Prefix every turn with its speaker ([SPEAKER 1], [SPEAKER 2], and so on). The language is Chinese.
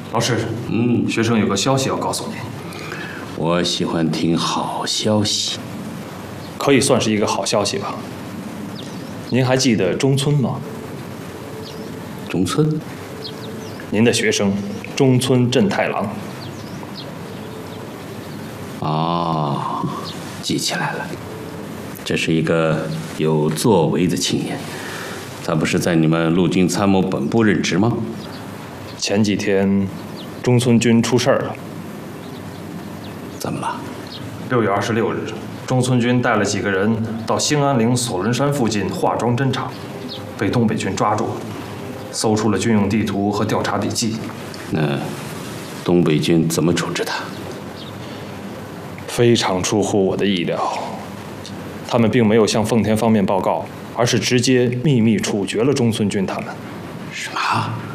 [SPEAKER 1] 老师，学生有个消息要告诉您。
[SPEAKER 2] 我喜欢听好消息。
[SPEAKER 1] 可以算是一个好消息吧。您还记得中村吗？
[SPEAKER 2] 中村？
[SPEAKER 1] 您的学生中村正太郎。
[SPEAKER 2] 哦，记起来了，这是一个有作为的青年。他不是在你们陆军参谋本部任职吗？
[SPEAKER 1] 前几天，中村君出事儿了。
[SPEAKER 2] 怎么了
[SPEAKER 1] ？6月26日，中村君带了几个人到兴安岭索伦山附近化妆侦察，被东北军抓住了，搜出了军用地图和调查笔记。
[SPEAKER 2] 那东北军怎么处置他？
[SPEAKER 1] 非常出乎我的意料，他们并没有向奉天方面报告，而是直接秘密处决了中村君他们。
[SPEAKER 2] 什么？